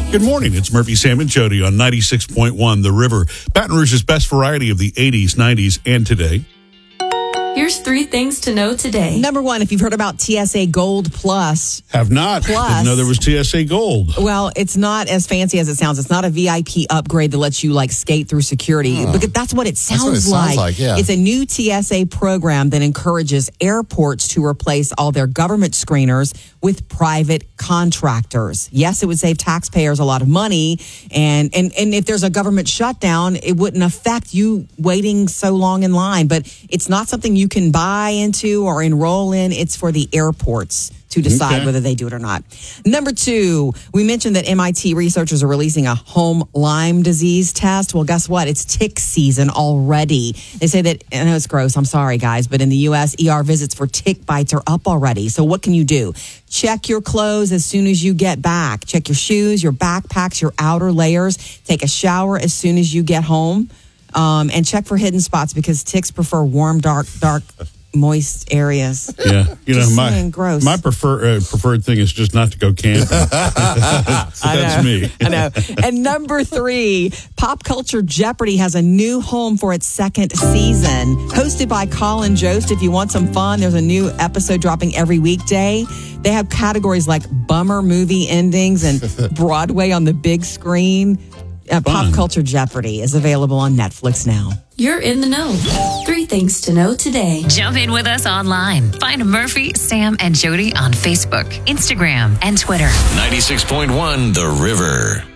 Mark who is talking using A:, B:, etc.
A: Good morning. It's Murphy, Sam, and Jody on 96.1 The River. Baton Rouge's best variety of the 80s, 90s, and today.
B: Here's 3 things to know today.
C: Number 1, if you've heard about TSA Gold Plus.
A: Have not. Didn't know there was TSA Gold.
C: Well, it's not as fancy as it sounds. It's not a VIP upgrade that lets you skate through security. Because that's what it sounds like.
D: Yeah.
C: It's a new TSA program that encourages airports to replace all their government screeners with private contractors. Yes, it would save taxpayers a lot of money. And if there's a government shutdown, it wouldn't affect you waiting so long in line. But it's not something you can buy into or enroll in. It's for the airports to decide whether they do it or not. Number 2, we mentioned that MIT researchers are releasing a home Lyme disease test. Well, guess what? It's tick season already. They say that, I know it's gross, I'm sorry guys, but in the U.S., ER visits for tick bites are up already. So what can you do? Check your clothes as soon as you get back. Check your shoes, your backpacks, your outer layers. Take a shower as soon as you get home. And check for hidden spots because ticks prefer warm, dark, moist areas.
A: Yeah,
C: gross.
A: My preferred thing is just not to go camping. That's me.
C: I know. And number 3, Pop Culture Jeopardy has a new home for its 2nd season. Hosted by Colin Jost. If you want some fun, there's a new episode dropping every weekday. They have categories like bummer movie endings and Broadway on the big screen. Pop Culture Jeopardy is available on Netflix now.
B: You're in the know. 3 things to know today.
E: Jump in with us online. Find Murphy, Sam, and Jody on Facebook, Instagram, and Twitter.
F: 96.1 The River.